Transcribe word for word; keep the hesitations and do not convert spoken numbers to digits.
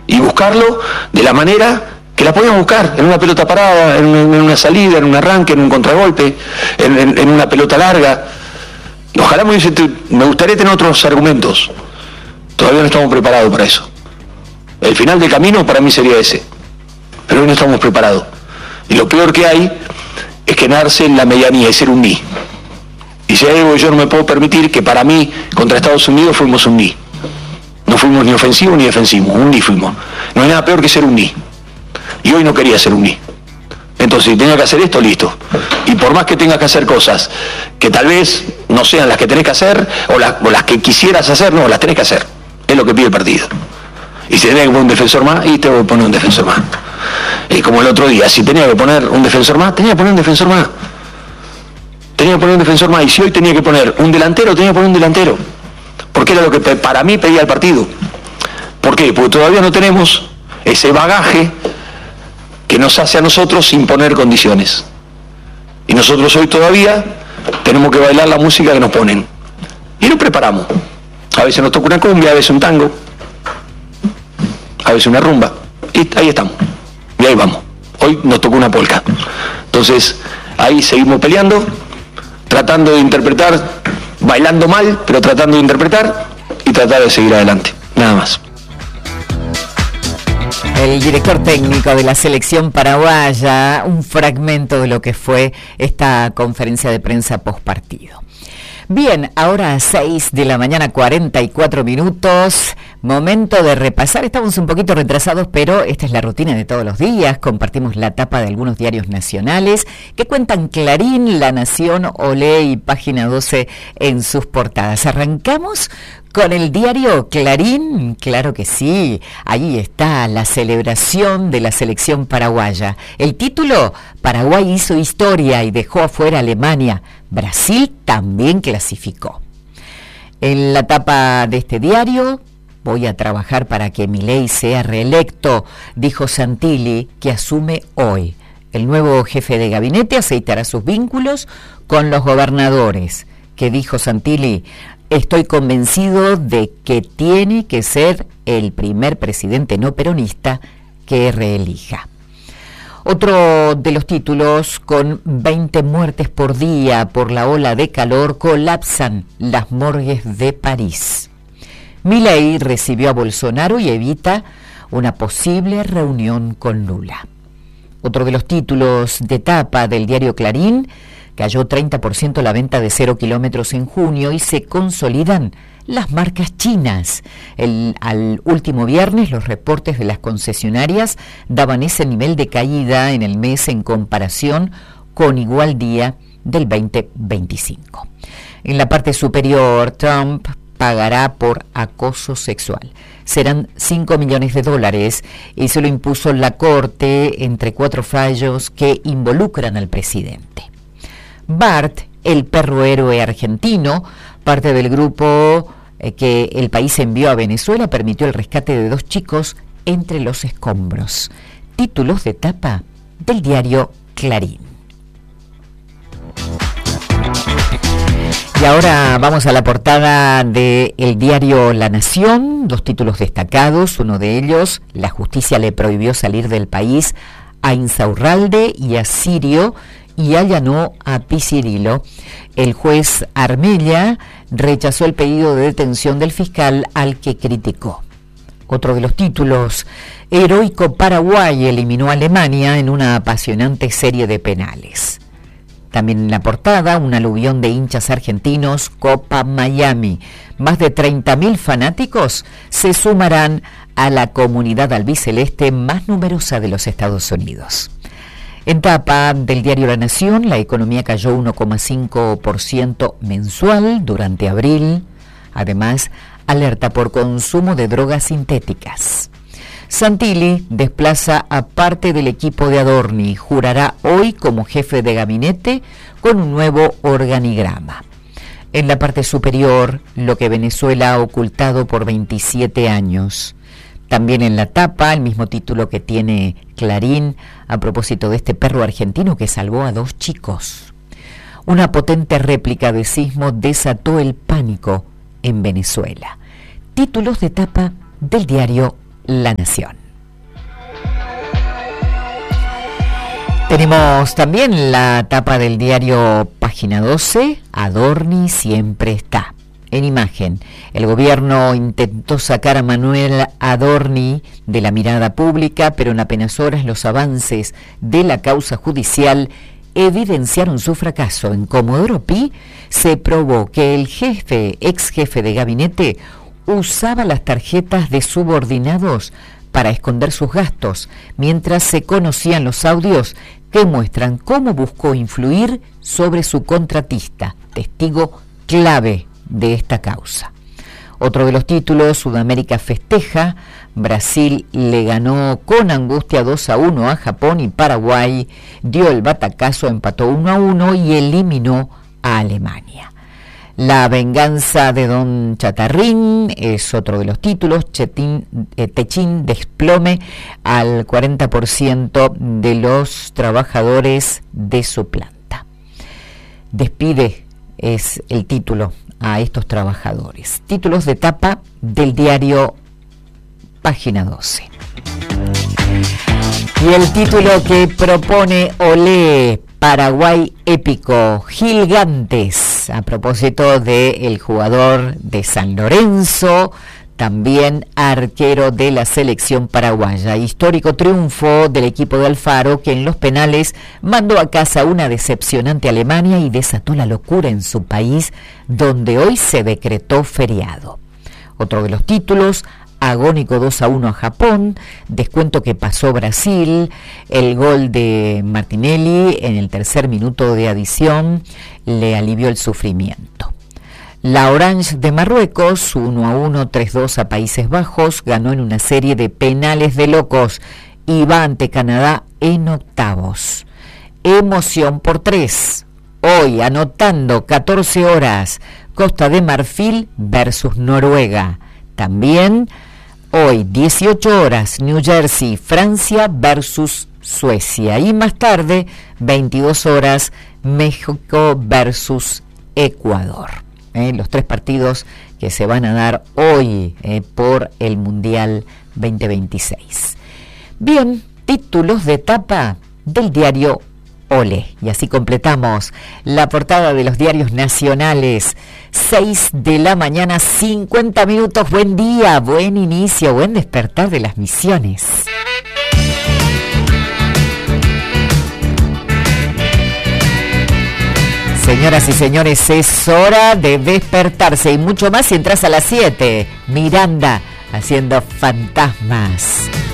y buscarlo de la manera que la podíamos buscar, en una pelota parada, en una, en una salida, en un arranque, en un contragolpe, en, en, en una pelota larga. Ojalá me, hubiese, me gustaría tener otros argumentos. Todavía no estamos preparados para eso. El final del camino para mí sería ese, pero hoy no estamos preparados. Y lo peor que hay es quedarse en la medianía y ser un ni. Y si hay algo que yo no me puedo permitir, que para mí contra Estados Unidos fuimos un ni. No fuimos ni ofensivos ni defensivos, un ni fuimos. No hay nada peor que ser un ni. Y hoy no quería ser un ni. Entonces, si tenía que hacer esto, listo. Y por más que tengas que hacer cosas que tal vez no sean las que tenés que hacer, o, la, o las que quisieras hacer, no, las tenés que hacer. Es lo que pide el partido. Y si tenés que poner un defensor más, y te voy a poner un defensor más. Y como el otro día, si tenía que poner un defensor más, tenía que poner un defensor más. Tenía que poner un defensor más. Y si hoy tenía que poner un delantero, tenía que poner un delantero. Porque era lo que para mí pedía el partido. ¿Por qué? Porque todavía no tenemos ese bagaje que nos hace a nosotros imponer condiciones. Y nosotros hoy todavía tenemos que bailar la música que nos ponen. Y nos preparamos. A veces nos toca una cumbia, a veces un tango, a veces una rumba. Y ahí estamos. Y ahí vamos. Hoy nos tocó una polca. Entonces, ahí seguimos peleando, tratando de interpretar, bailando mal, pero tratando de interpretar y tratar de seguir adelante. Nada más. El director técnico de la selección paraguaya, un fragmento de lo que fue esta conferencia de prensa postpartido. Bien, ahora a seis de la mañana, cuarenta y cuatro minutos, momento de repasar, estamos un poquito retrasados, pero esta es la rutina de todos los días, compartimos la tapa de algunos diarios nacionales que cuentan Clarín, La Nación, Olé y Página doce en sus portadas. Arrancamos con el diario Clarín, claro que sí, ahí está la celebración de la selección paraguaya. El título, Paraguay hizo historia y dejó afuera a Alemania. Brasil también clasificó. En la tapa de este diario, voy a trabajar para que Milei sea reelecto, dijo Santilli, que asume hoy. El nuevo jefe de gabinete aceitará sus vínculos con los gobernadores, que dijo Santilli, estoy convencido de que tiene que ser el primer presidente no peronista que reelija. Otro de los títulos, con veinte muertes por día por la ola de calor, colapsan las morgues de París. Milei recibió a Bolsonaro y evita una posible reunión con Lula. Otro de los títulos de tapa del diario Clarín, cayó treinta por ciento la venta de cero kilómetros en junio y se consolidan las marcas chinas. El, al último viernes los reportes de las concesionarias daban ese nivel de caída en el mes en comparación con igual día del veinte veinticinco. En la parte superior, Trump pagará por acoso sexual. Serán cinco millones de dólares y se lo impuso la Corte entre cuatro fallos que involucran al presidente. Bart, el perro héroe argentino, parte del grupo eh, que el país envió a Venezuela, permitió el rescate de dos chicos entre los escombros. Títulos de tapa del diario Clarín. Y ahora vamos a la portada del diario La Nación, dos títulos destacados, uno de ellos, la justicia le prohibió salir del país a Insaurralde y a Sirio, y allanó a Piscirilo. El juez Armella rechazó el pedido de detención del fiscal al que criticó. Otro de los títulos, heroico Paraguay eliminó a Alemania en una apasionante serie de penales. También en la portada, un aluvión de hinchas argentinos, Copa Miami. Más de treinta mil fanáticos se sumarán a la comunidad albiceleste más numerosa de los Estados Unidos. En tapa del diario La Nación, la economía cayó uno coma cinco por ciento mensual durante abril. Además, alerta por consumo de drogas sintéticas. Santilli desplaza a parte del equipo de Adorni. Jurará hoy como jefe de gabinete con un nuevo organigrama. En la parte superior, lo que Venezuela ha ocultado por veintisiete años. También en la tapa, el mismo título que tiene Clarín, a propósito de este perro argentino que salvó a dos chicos. Una potente réplica de sismo desató el pánico en Venezuela. Títulos de tapa del diario La Nación. Tenemos también la tapa del diario Página doce, Adorni siempre está. En imagen, el gobierno intentó sacar a Manuel Adorni de la mirada pública, pero en apenas horas los avances de la causa judicial evidenciaron su fracaso. En Comodoro Pi se probó que el jefe, ex jefe de gabinete, usaba las tarjetas de subordinados para esconder sus gastos, mientras se conocían los audios que muestran cómo buscó influir sobre su contratista, testigo clave de esta causa. Otro de los títulos, Sudamérica festeja, Brasil le ganó con angustia dos a uno a Japón y Paraguay dio el batacazo, empató uno a uno y eliminó a Alemania. La venganza de Don Chatarrín es otro de los títulos. Chetín, eh, Techín desplome al cuarenta por ciento de los trabajadores de su planta. Despide es el título a estos trabajadores. Títulos de tapa del diario Página doce. Y el título que propone Olé, Paraguay épico, Gigantes, a propósito del jugador de San Lorenzo, también arquero de la selección paraguaya. Histórico triunfo del equipo de Alfaro, que en los penales mandó a casa una decepcionante Alemania y desató la locura en su país, donde hoy se decretó feriado. Otro de los títulos, agónico dos a uno a Japón, descuento que pasó Brasil, el gol de Martinelli en el tercer minuto de adición le alivió el sufrimiento. La Orange de Marruecos, uno a uno, tres a dos a Países Bajos, ganó en una serie de penales de locos y va ante Canadá en octavos. Emoción por tres. Hoy, anotando catorce horas, Costa de Marfil versus Noruega. También hoy, dieciocho horas, New Jersey, Francia versus Suecia. Y más tarde, veintidós horas, México versus Ecuador. Eh, los tres partidos que se van a dar hoy eh, por el Mundial veinte veintiséis. Bien, títulos de tapa del diario Olé. Y así completamos la portada de los diarios nacionales. seis de la mañana, cincuenta minutos. Buen día, buen inicio, buen despertar de las misiones. Señoras y señores, es hora de despertarse y mucho más si entras a las siete. Miranda haciendo fantasmas.